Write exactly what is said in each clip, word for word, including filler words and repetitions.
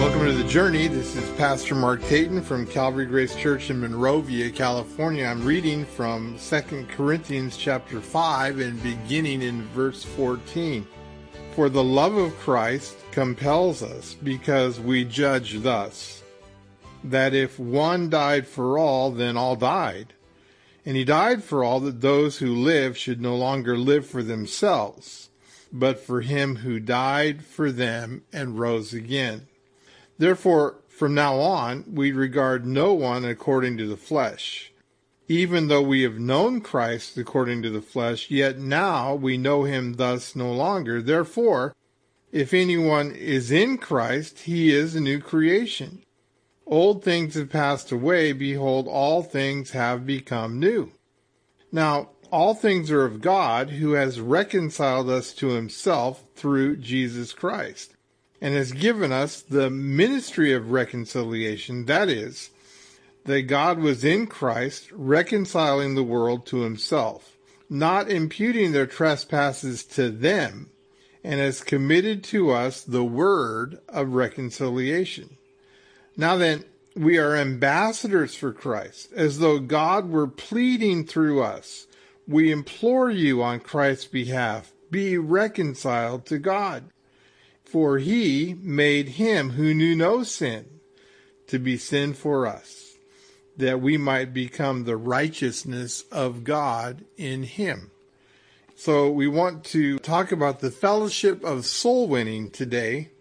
Welcome to The Journey. This is Pastor Mark Tayton from Calvary Grace Church in Monrovia, California. I'm reading from Second Corinthians chapter five and beginning in verse fourteen. For the love of Christ compels us, because we judge thus, that if one died for all, then all died. And he died for all, that those who live should no longer live for themselves, but for him who died for them and rose again. Therefore, from now on, we regard no one according to the flesh. Even though we have known Christ according to the flesh, yet now we know him thus no longer. Therefore, if anyone is in Christ, he is a new creation. Old things have passed away. Behold, all things have become new. Now, all things are of God, who has reconciled us to himself through Jesus Christ, and has given us the ministry of reconciliation, that is, that God was in Christ reconciling the world to himself, not imputing their trespasses to them, and has committed to us the word of reconciliation. Now then, we are ambassadors for Christ, as though God were pleading through us. We implore you on Christ's behalf, be reconciled to God. For he made him who knew no sin to be sin for us, that we might become the righteousness of God in him. So we want to talk about the fellowship of soul winning today.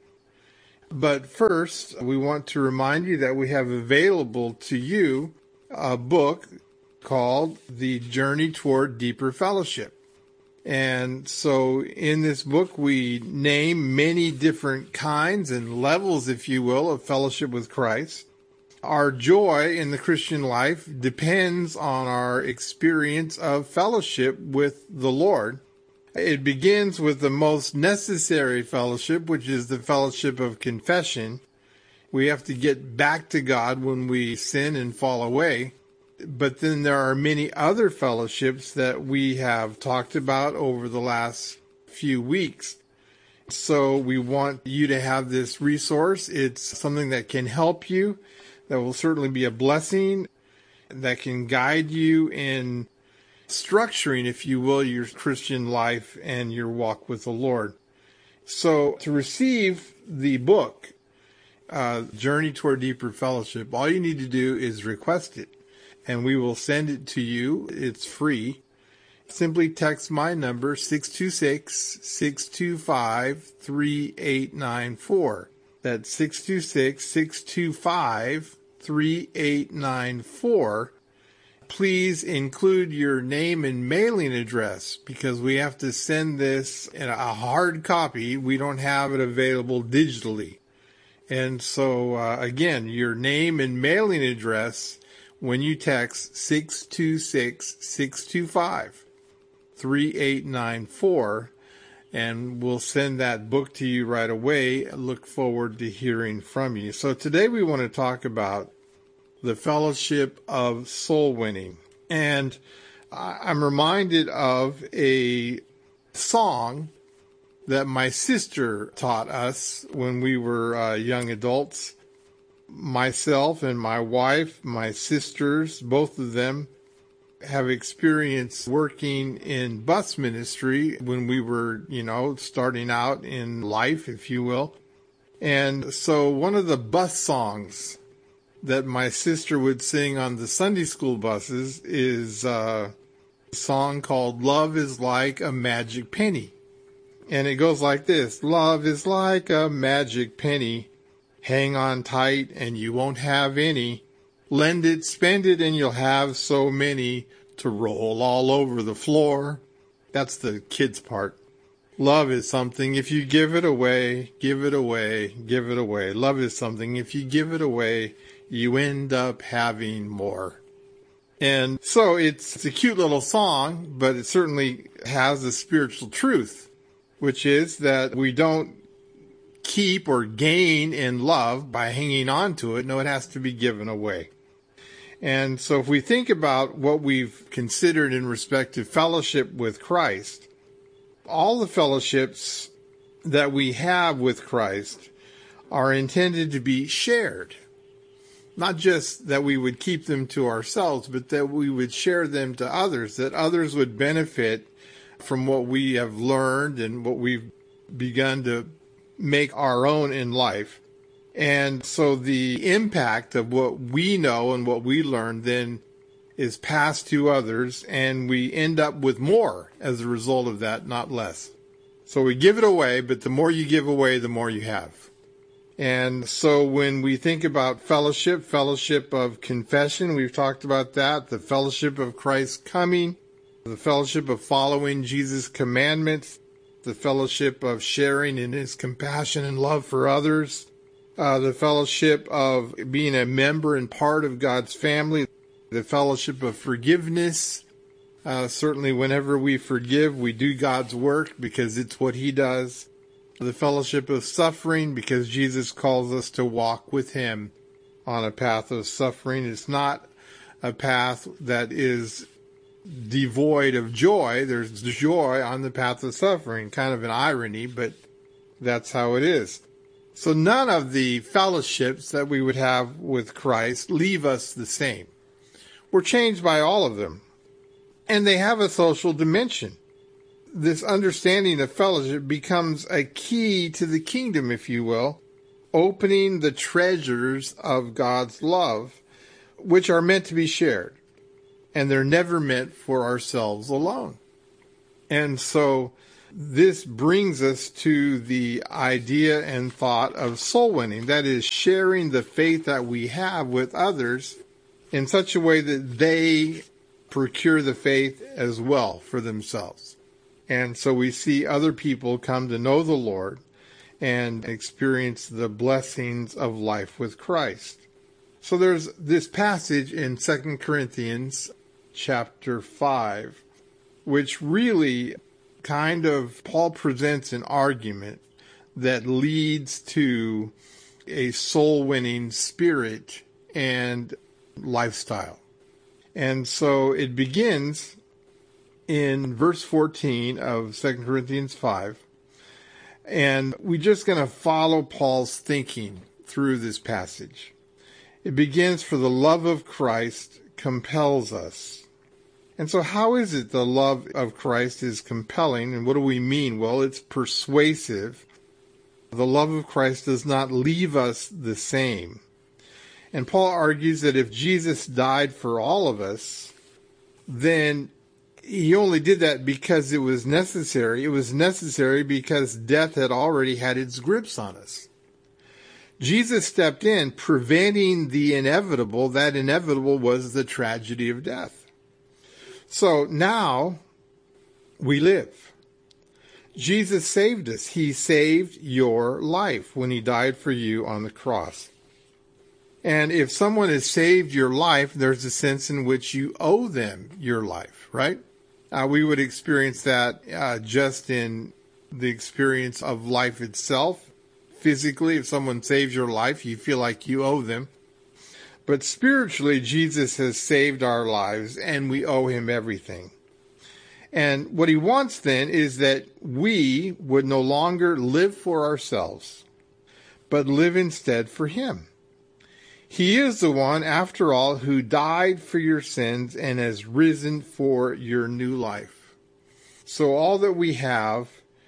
But first, we want to remind you that we have available to you a book called The Journey Toward Deeper Fellowship. And so in this book, we name many different kinds and levels, if you will, of fellowship with Christ. Our joy in the Christian life depends on our experience of fellowship with the Lord. It begins with the most necessary fellowship, which is the fellowship of confession. We have to get back to God when we sin and fall away. But then there are many other fellowships that we have talked about over the last few weeks. So we want you to have this resource. It's something that can help you, that will certainly be a blessing, that can guide you in structuring, if you will, your Christian life and your walk with the Lord. So to receive the book, uh, Journey Toward Deeper Fellowship, all you need to do is request it, and we will send it to you. It's free. Simply text my number, six two six, six two five, three eight nine four. That's six two six, six two five, three eight nine four. Please include your name and mailing address, because we have to send this in a hard copy. We don't have it available digitally. And so, uh, again, your name and mailing address when you text six two six, six two five, three eight nine four, and we'll send that book to you right away. I look forward to hearing from you. So today we want to talk about the fellowship of soul winning. And I'm reminded of a song that my sister taught us when we were uh, young adults. Myself and my wife, my sisters, both of them have experience working in bus ministry when we were, you know, starting out in life, if you will. And so one of the bus songs that my sister would sing on the Sunday school buses is a song called Love is Like a Magic Penny. And it goes like this: love is like a magic penny. Hang on tight and you won't have any. Lend it, spend it, and you'll have so many to roll all over the floor. That's the kids' part. Love is something, if you give it away, give it away, give it away. Love is something, if you give it away, you end up having more. And so it's, it's a cute little song, but it certainly has a spiritual truth, which is that we don't keep or gain in love by hanging on to it. No, it has to be given away. And so if we think about what we've considered in respect to fellowship with Christ, all the fellowships that we have with Christ are intended to be shared. Not just that we would keep them to ourselves, but that we would share them to others, that others would benefit from what we have learned and what we've begun to make our own in life. And so the impact of what we know and what we learn then is passed to others, and we end up with more as a result of that, not less. So we give it away, but the more you give away, the more you have. And so when we think about fellowship, fellowship of confession, we've talked about that, the fellowship of Christ's coming, the fellowship of following Jesus' commandments, the fellowship of sharing in his compassion and love for others, uh, the fellowship of being a member and part of God's family, the fellowship of forgiveness. Uh, certainly whenever we forgive, we do God's work because it's what he does. The fellowship of suffering, because Jesus calls us to walk with him on a path of suffering. It's not a path that is devoid of joy. There's joy on the path of suffering, kind of an irony, but that's how it is. So none of the fellowships that we would have with Christ leave us the same. We're changed by all of them, and they have a social dimension. This understanding of fellowship becomes a key to the kingdom, if you will, opening the treasures of God's love, which are meant to be shared. And they're never meant for ourselves alone. And so this brings us to the idea and thought of soul winning. That is, sharing the faith that we have with others in such a way that they procure the faith as well for themselves. And so we see other people come to know the Lord and experience the blessings of life with Christ. So there's this passage in Second Corinthians chapter five, which really kind of, Paul presents an argument that leads to a soul-winning spirit and lifestyle. And so it begins in verse fourteen of Second Corinthians five, and we're just going to follow Paul's thinking through this passage. It begins, "For the love of Christ compels us." And so how is it the love of Christ is compelling, and what do we mean? Well, it's persuasive. The love of Christ does not leave us the same. And Paul argues that if Jesus died for all of us, then he only did that because it was necessary. It was necessary because death had already had its grips on us. Jesus stepped in, preventing the inevitable. That inevitable was the tragedy of death. So now we live. Jesus saved us. He saved your life when he died for you on the cross. And if someone has saved your life, there's a sense in which you owe them your life, right? Uh, we would experience that uh, just in the experience of life itself. Physically, if someone saves your life, you feel like you owe them. But spiritually, Jesus has saved our lives, and we owe him everything. And what he wants then is that we would no longer live for ourselves, but live instead for him. He is the one, after all, who died for your sins and has risen for your new life. So all that we have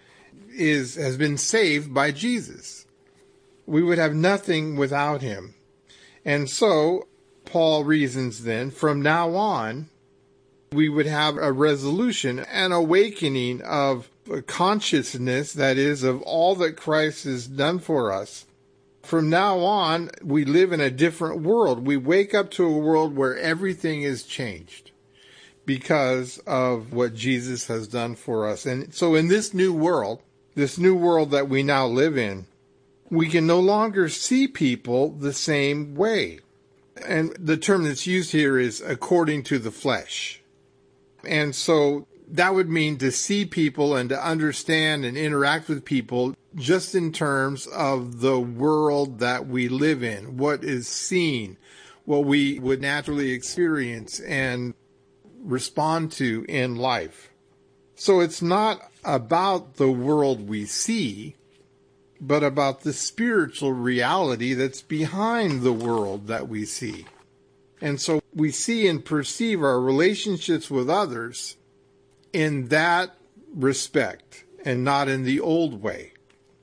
is has been saved by Jesus. We would have nothing without him. And so Paul reasons then, from now on, we would have a resolution, an awakening of a consciousness, that is, of all that Christ has done for us. From now on, we live in a different world. We wake up to a world where everything is changed because of what Jesus has done for us. And so in this new world, this new world that we now live in, we can no longer see people the same way. And the term that's used here is according to the flesh. And so that would mean to see people and to understand and interact with people just in terms of the world that we live in, what is seen, what we would naturally experience and respond to in life. So it's not about the world we see, but about the spiritual reality that's behind the world that we see. And so we see and perceive our relationships with others in that respect and not in the old way.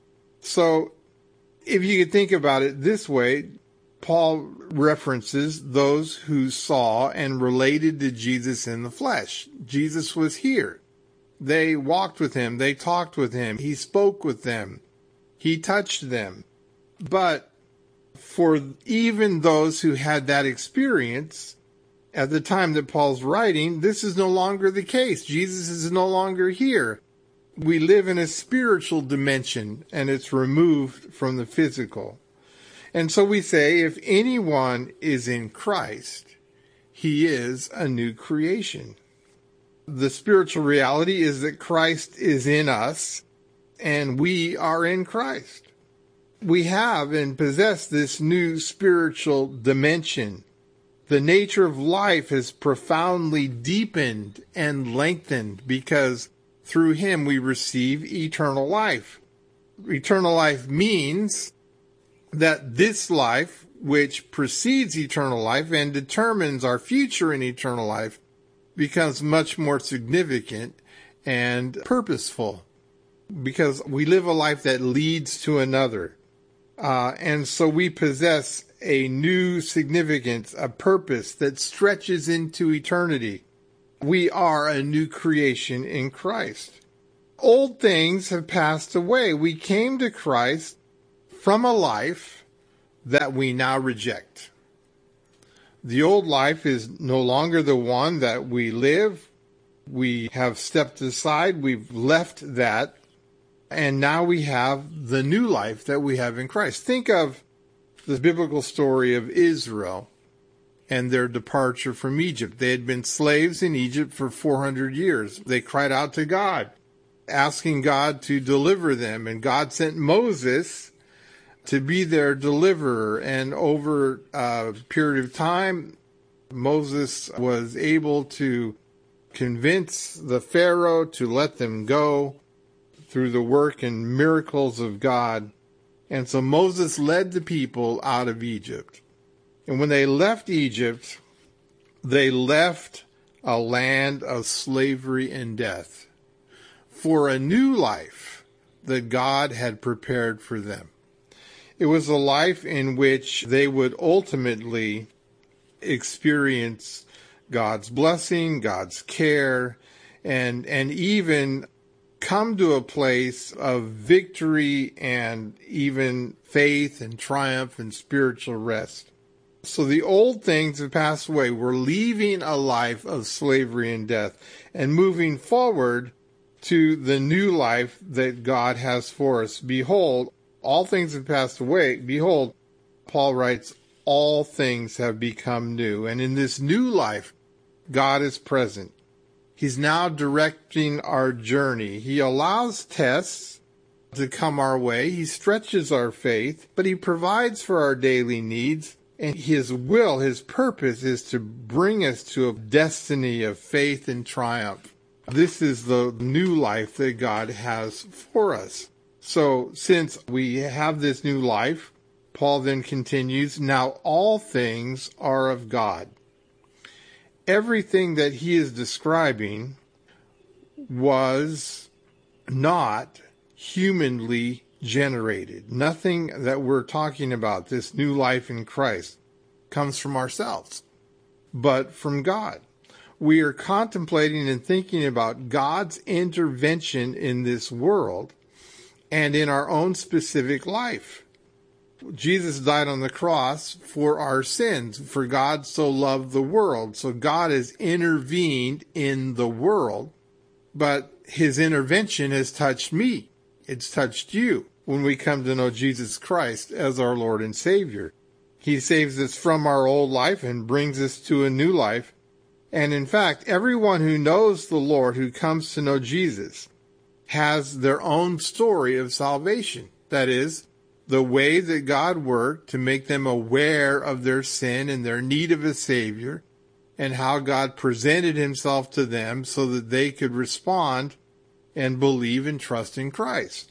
So if you could think about it this way, Paul references those who saw and related to Jesus in the flesh. Jesus was here. They walked with him. They talked with him. He spoke with them. He touched them. But for even those who had that experience, at the time that Paul's writing, this is no longer the case. Jesus is no longer here. We live in a spiritual dimension, and it's removed from the physical. And so we say, if anyone is in Christ, he is a new creation. The spiritual reality is that Christ is in us, and we are in Christ. We have and possess this new spiritual dimension. The nature of life has profoundly deepened and lengthened because through him we receive eternal life. Eternal life means that this life, which precedes eternal life and determines our future in eternal life, becomes much more significant and purposeful because we live a life that leads to another. Uh, and so we possess a new significance, a purpose that stretches into eternity. We are a new creation in Christ. Old things have passed away. We came to Christ from a life that we now reject. The old life is no longer the one that we live. We have stepped aside. We've left that. And now we have the new life that we have in Christ. Think of the biblical story of Israel and their departure from Egypt. They had been slaves in Egypt for four hundred years. They cried out to God, asking God to deliver them. And God sent Moses to be their deliverer. And over a period of time, Moses was able to convince the Pharaoh to let them go through the work and miracles of God. And so Moses led the people out of Egypt. And when they left Egypt, they left a land of slavery and death for a new life that God had prepared for them. It was a life in which they would ultimately experience God's blessing, God's care, and, and even come to a place of victory and even faith and triumph and spiritual rest. So the old things have passed away. We're leaving a life of slavery and death and moving forward to the new life that God has for us. Behold, all things have passed away. Behold, Paul writes, all things have become new. And in this new life, God is present. He's now directing our journey. He allows tests to come our way. He stretches our faith, but he provides for our daily needs. And his will, his purpose is to bring us to a destiny of faith and triumph. This is the new life that God has for us. So since we have this new life, Paul then continues, now all things are of God. Everything that he is describing was not humanly generated. Nothing that we're talking about, this new life in Christ, comes from ourselves, but from God. We are contemplating and thinking about God's intervention in this world and in our own specific life. Jesus died on the cross for our sins, for God so loved the world. So God has intervened in the world, but his intervention has touched me. It's touched you when we come to know Jesus Christ as our Lord and Savior. He saves us from our old life and brings us to a new life. And in fact, everyone who knows the Lord, who comes to know Jesus, has their own story of salvation. That is, the way that God worked to make them aware of their sin and their need of a Savior, and how God presented himself to them so that they could respond and believe and trust in Christ.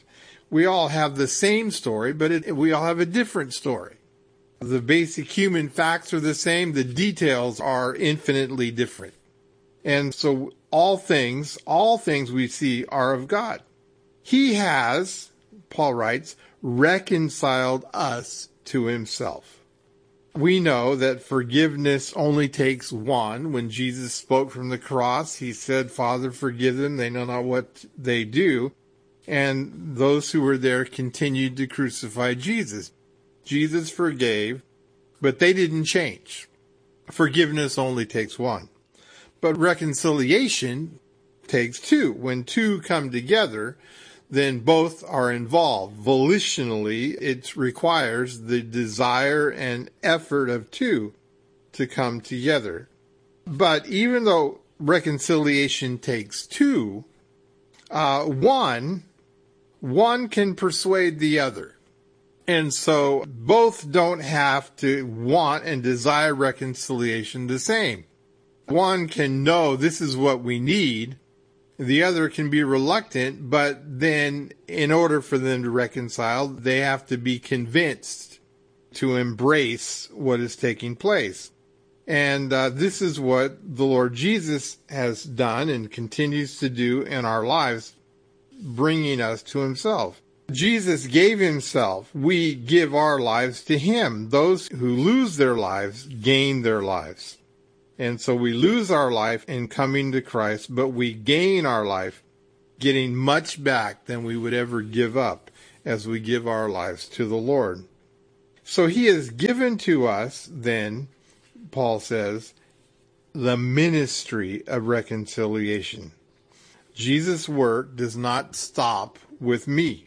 We all have the same story, but it, we all have a different story. The basic human facts are the same. The details are infinitely different. And so all things, all things we see are of God. He has, Paul writes, reconciled us to himself. We know that forgiveness only takes one. When Jesus spoke from the cross, he said, Father, forgive them. They know not what they do. And those who were there continued to crucify Jesus. Jesus forgave, but they didn't change. Forgiveness only takes one. But reconciliation takes two. When two come together, then both are involved. Volitionally, it requires the desire and effort of two to come together. But even though reconciliation takes two, uh, one, one can persuade the other. And so both don't have to want and desire reconciliation the same. One can know this is what we need. The other can be reluctant, but then in order for them to reconcile, they have to be convinced to embrace what is taking place. And uh, this is what the Lord Jesus has done and continues to do in our lives, bringing us to himself. Jesus gave himself. We give our lives to him. Those who lose their lives gain their lives. And so we lose our life in coming to Christ, but we gain our life getting much back than we would ever give up as we give our lives to the Lord. So he has given to us, then, Paul says, the ministry of reconciliation. Jesus' work does not stop with me.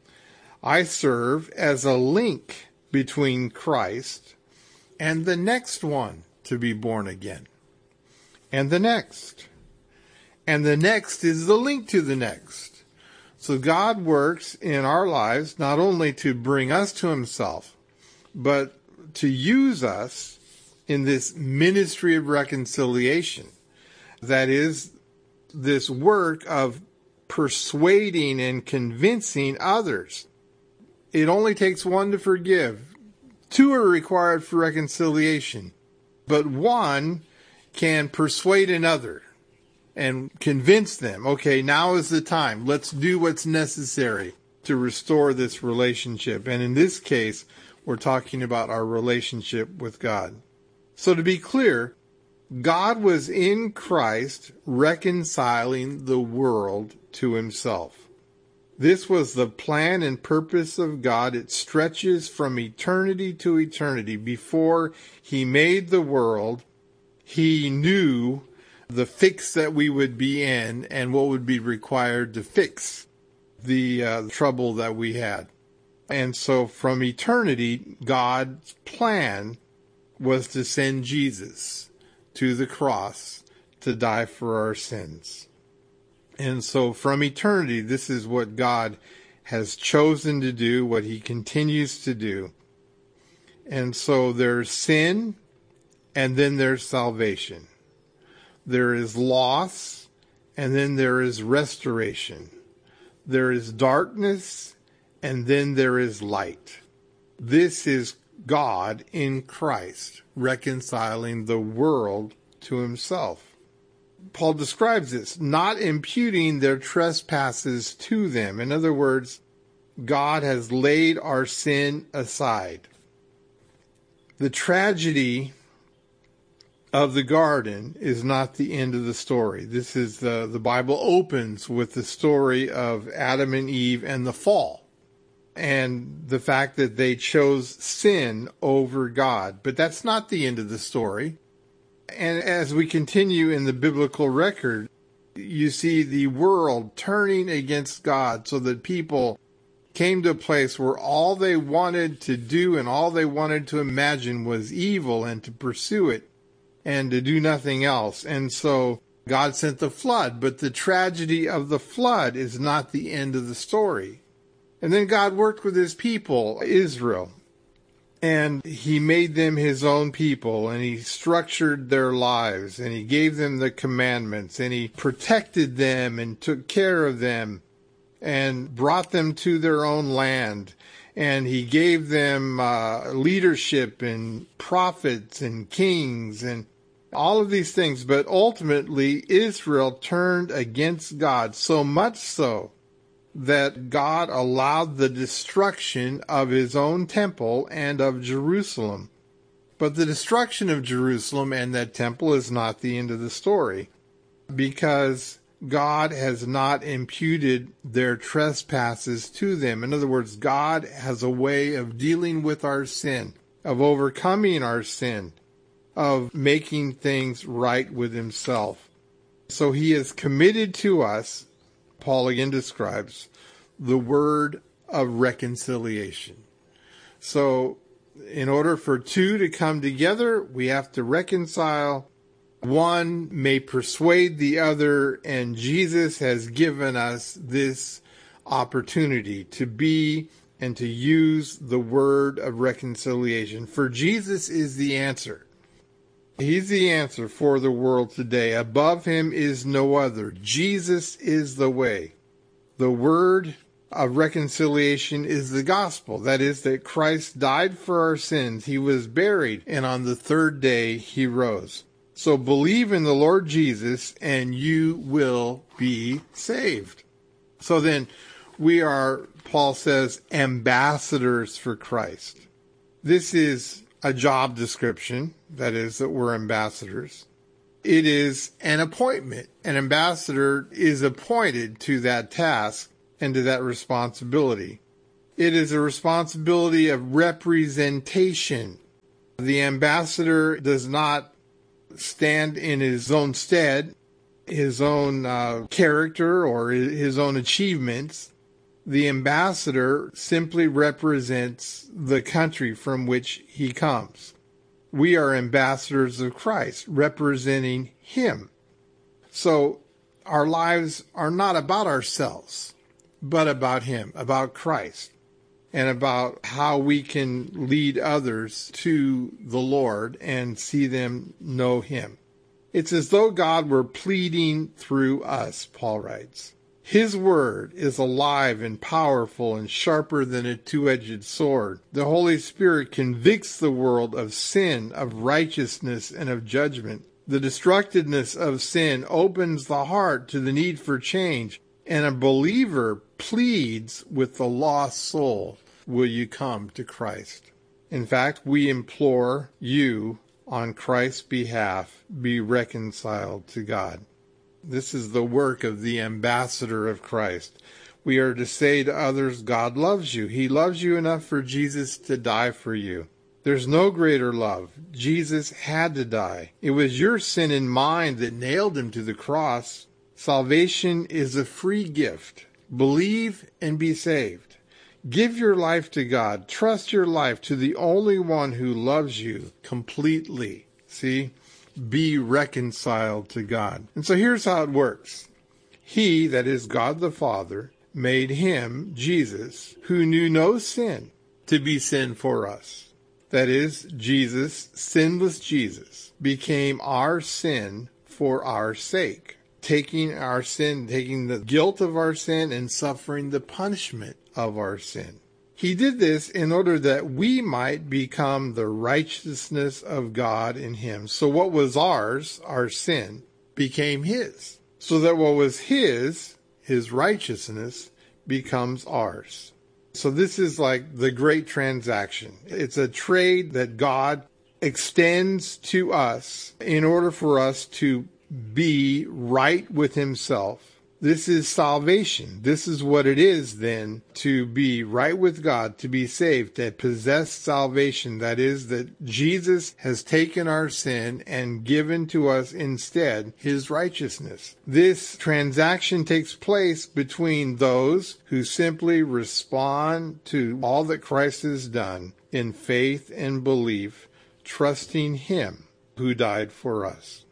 I serve as a link between Christ and the next one to be born again. And the next. And the next is the link to the next. So God works in our lives not only to bring us to himself, but to use us in this ministry of reconciliation. That is, this work of persuading and convincing others. It only takes one to forgive. Two are required for reconciliation. But one can persuade another and convince them, okay, now is the time. Let's do what's necessary to restore this relationship. And in this case, we're talking about our relationship with God. So to be clear, God was in Christ reconciling the world to himself. This was the plan and purpose of God. It stretches from eternity to eternity. Before he made the world, he knew the fix that we would be in and what would be required to fix the uh, trouble that we had. And so from eternity, God's plan was to send Jesus to the cross to die for our sins. And so from eternity, this is what God has chosen to do, what he continues to do. And so there's sin, and then there's salvation. There is loss, and then there is restoration. There is darkness, and then there is light. This is God in Christ, reconciling the world to himself. Paul describes this, not imputing their trespasses to them. In other words, God has laid our sin aside. The tragedy of the garden is not the end of the story. This is the, the Bible opens with the story of Adam and Eve and the fall, and the fact that they chose sin over God. But that's not the end of the story. And as we continue in the biblical record, you see the world turning against God so that people came to a place where all they wanted to do and all they wanted to imagine was evil and to pursue it and to do nothing else. And so God sent the flood, but the tragedy of the flood is not the end of the story. And then God worked with his people, Israel. And he made them his own people, and he structured their lives, and he gave them the commandments, and he protected them and took care of them. and brought them to their own land. And he gave them uh, leadership and prophets and kings and all of these things. But ultimately, Israel turned against God, so much so that God allowed the destruction of his own temple and of Jerusalem. But the destruction of Jerusalem and that temple is not the end of the story, because God has not imputed their trespasses to them. In other words, God has a way of dealing with our sin, of overcoming our sin, of making things right with himself. So he has committed to us, Paul again describes, the word of reconciliation. So in order for two to come together, we have to reconcile. One may persuade the other, and Jesus has given us this opportunity to be and to use the word of reconciliation. For Jesus is the answer. He's the answer for the world today. Above him is no other. Jesus is the way. The word of reconciliation is the gospel. That is, that Christ died for our sins. He was buried, and on the third day he rose. So believe in the Lord Jesus, and you will be saved. So then, we are, Paul says, ambassadors for Christ. This is a job description, that is, that we're ambassadors. It is an appointment. An ambassador is appointed to that task and to that responsibility. It is a responsibility of representation. The ambassador does not stand in his own stead, his own uh, character, or his own achievements. The ambassador simply represents the country from which he comes. We are ambassadors of Christ, representing him. So our lives are not about ourselves, but about him, about Christ, and about how we can lead others to the Lord and see them know him. It's as though God were pleading through us, Paul writes. His word is alive and powerful and sharper than a two-edged sword. The Holy Spirit convicts the world of sin, of righteousness, and of judgment. The destructiveness of sin opens the heart to the need for change, and a believer pleads with the lost soul, will you come to Christ? In fact, we implore you, on Christ's behalf, be reconciled to God. This is the work of the ambassador of Christ. We are to say to others, God loves you. He loves you enough for Jesus to die for you. There's no greater love. Jesus had to die. It was your sin and mine that nailed him to the cross. Salvation is a free gift. Believe and be saved. Give your life to God. Trust your life to the only one who loves you completely. See? Be reconciled to God. And so here's how it works. He, that is God the Father, made him, Jesus, who knew no sin, to be sin for us. That is, Jesus, sinless Jesus, became our sin for our sake, taking our sin, taking the guilt of our sin and suffering the punishment of our sin. He did this in order that we might become the righteousness of God in him. So what was ours, our sin, became his. So that what was his, his righteousness, becomes ours. So this is like the great transaction. It's a trade that God extends to us in order for us to be right with himself. This is salvation. This is what it is then to be right with God, to be saved, to possess salvation. That is, that Jesus has taken our sin and given to us instead his righteousness. This transaction takes place between those who simply respond to all that Christ has done in faith and belief, trusting him who died for us.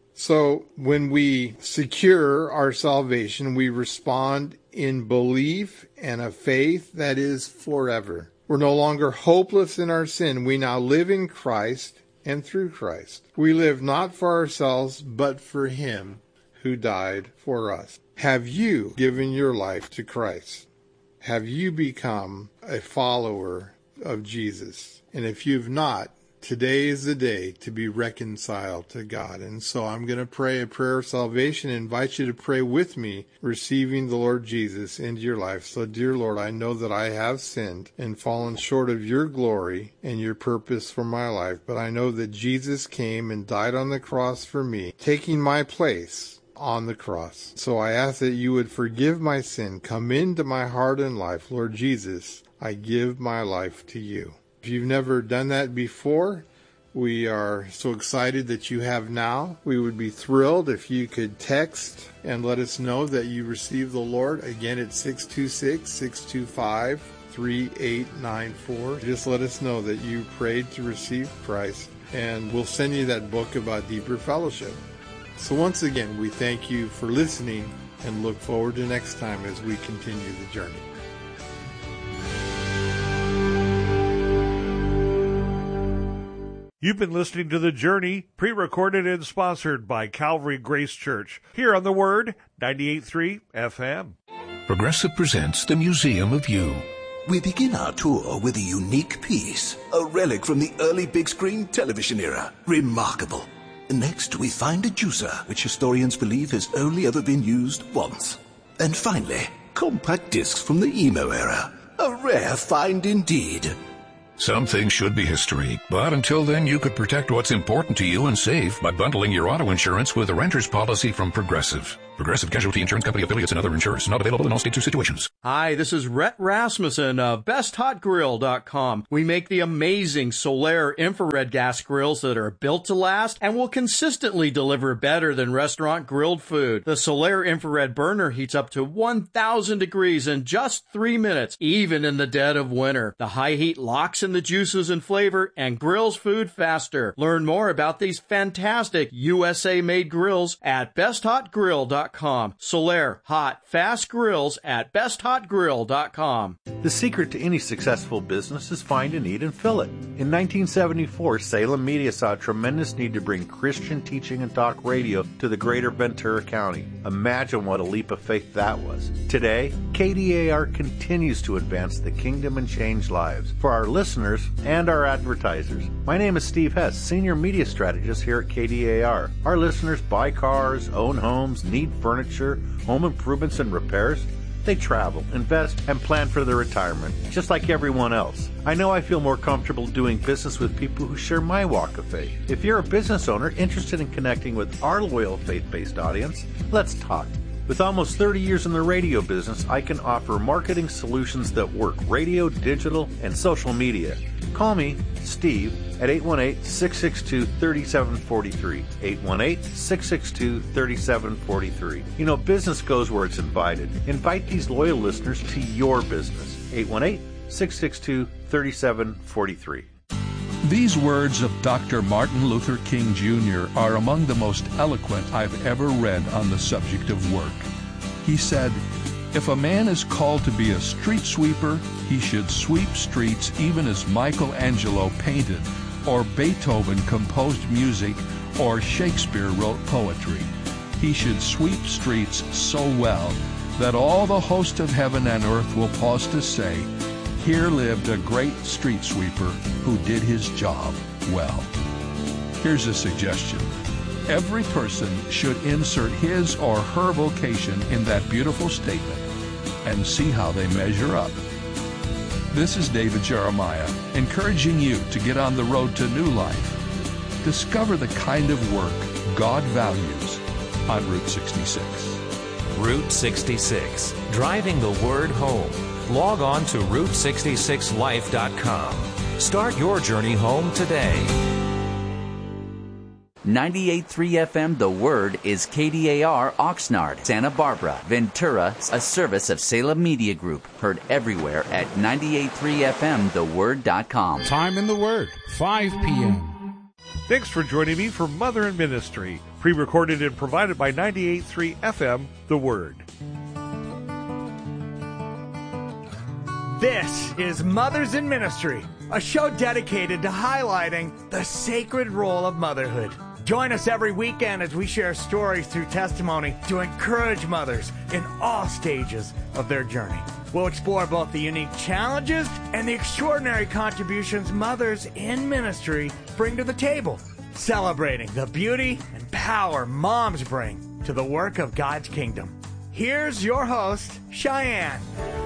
So when we secure our salvation, we respond in belief and a faith that is forever. We're no longer hopeless in our sin. We now live in Christ and through Christ. We live not for ourselves, but for him who died for us. Have you given your life to Christ? Have you become a follower of Jesus? And if you've not, today is the day to be reconciled to God. And so I'm going to pray a prayer of salvation and invite you to pray with me, receiving the Lord Jesus into your life. So, dear Lord, I know that I have sinned and fallen short of your glory and your purpose for my life. But I know that Jesus came and died on the cross for me, taking my place on the cross. So I ask that you would forgive my sin, come into my heart and life. Lord Jesus, I give my life to you. If you've never done that before, we are so excited that you have now. We would be thrilled if you could text and let us know that you received the Lord. Again, it's six two six, six two five, three eight nine four. Just let us know that you prayed to receive Christ, and we'll send you that book about deeper fellowship. So once again, we thank you for listening and look forward to next time as we continue the journey. You've been listening to The Journey, pre-recorded and sponsored by Calvary Grace Church, here on The Word, ninety-eight point three F M. Progressive presents The Museum of You. We begin our tour with a unique piece, a relic from the early big-screen television era. Remarkable. Next, we find a juicer, which historians believe has only ever been used once. And finally, compact discs from the emo era. A rare find indeed. Some things should be history, but until then you could protect what's important to you and save by bundling your auto insurance with a renter's policy from Progressive. Progressive Casualty Insurance Company affiliates and other insurers. Not available in all states or situations. Hi, this is Rhett Rasmussen of best hot grill dot com. We make the amazing Solaire infrared gas grills that are built to last and will consistently deliver better than restaurant grilled food. The Solaire infrared burner heats up to one thousand degrees in just three minutes, even in the dead of winter. The high heat locks in the juices and flavor and grills food faster. Learn more about these fantastic U S A-made grills at best hot grill dot com. Solaire, hot, fast grills at best hot grill dot com. The secret to any successful business is find a need and fill it. In nineteen seventy-four, Salem Media saw a tremendous need to bring Christian teaching and talk radio to the greater Ventura County. Imagine what a leap of faith that was. Today, K D A R continues to advance the kingdom and change lives for our listeners and our advertisers. My name is Steve Hess, Senior Media Strategist here at K D A R. Our listeners buy cars, own homes, need furniture, home improvements and repairs. They travel, invest, and plan for their retirement, just like everyone else. I know I feel more comfortable doing business with people who share my walk of faith. If you're a business owner interested in connecting with our loyal faith-based audience, let's talk. With almost thirty years in the radio business, I can offer marketing solutions that work radio, digital, and social media. Call me, Steve, at eight one eight, six six two, three seven four three. eight one eight, six six two, three seven four three. You know, business goes where it's invited. Invite these loyal listeners to your business. eight one eight, six six two, three seven four three. These words of Doctor Martin Luther King Junior are among the most eloquent I've ever read on the subject of work. He said, "If a man is called to be a street sweeper, he should sweep streets even as Michelangelo painted, or Beethoven composed music, or Shakespeare wrote poetry. He should sweep streets so well that all the host of heaven and earth will pause to say, 'Here lived a great street sweeper who did his job well.'" Here's a suggestion. Every person should insert his or her vocation in that beautiful statement and see how they measure up. This is David Jeremiah, encouraging you to get on the road to new life. Discover the kind of work God values on Route sixty-six. Route sixty-six, driving the word home. Log on to route sixty-six life dot com. Start your journey home today. ninety-eight point three F M The Word is K D A R Oxnard, Santa Barbara, Ventura, a service of Salem Media Group. Heard everywhere at ninety-eight point three F M the word dot com. Time in the Word, five p.m. Thanks for joining me for Mother in Ministry, pre-recorded and provided by ninety-eight point three F M The Word. This is Mothers in Ministry, a show dedicated to highlighting the sacred role of motherhood. Join us every weekend as we share stories through testimony to encourage mothers in all stages of their journey. We'll explore both the unique challenges and the extraordinary contributions mothers in ministry bring to the table, celebrating the beauty and power moms bring to the work of God's kingdom. Here's your host, Cheyenne.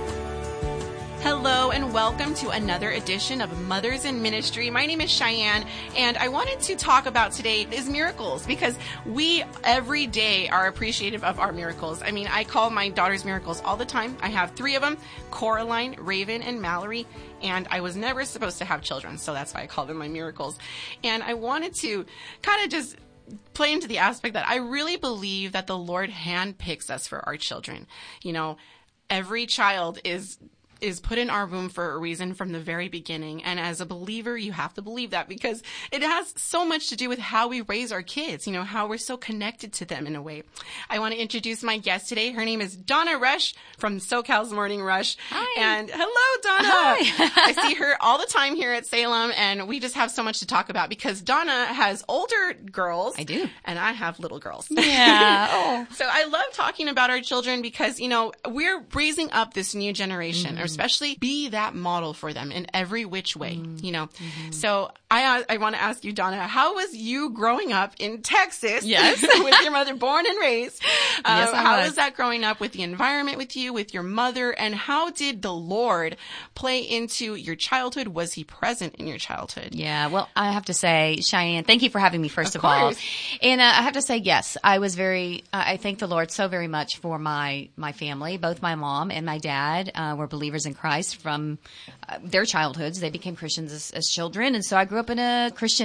Hello and welcome to another edition of Mothers in Ministry. My name is Cheyenne, and I wanted to talk about today is miracles, because we every day are appreciative of our miracles. I mean, I call my daughters miracles all the time. I have three of them, Coraline, Raven, and Mallory, and I was never supposed to have children, so that's why I call them my miracles. And I wanted to kind of just play into the aspect that I really believe that the Lord handpicks us for our children. You know, every child is is put in our womb for a reason from the very beginning. And as a believer, you have to believe that, because it has so much to do with how we raise our kids, you know, how we're so connected to them in a way. I want to introduce my guest today. Her name is Donna Rush from SoCal's Morning Rush. Hi. And hello, Donna. Hi. I see her all the time here at Salem, and we just have so much to talk about because Donna has older girls. I do. And I have little girls. Yeah. Oh. So I love talking about our children because, you know, we're raising up this new generation, mm-hmm. especially be that model for them in every which way, mm-hmm. you know. Mm-hmm. So I I want to ask you, Donna, how was you growing up in Texas? Yes. With your mother, born and raised? Uh, yes, I how was. was that growing up with the environment with you, with your mother, and how did the Lord play into your childhood? Was he present in your childhood? Yeah, well, I have to say, Cheyenne, thank you for having me, first of, of all. course. And uh, I have to say, yes, I was very, uh, I thank the Lord so very much for my, my family. Both my mom and my dad uh, were believers in Christ from uh, their childhoods. They became Christians as, as children. And so I grew up in a Christian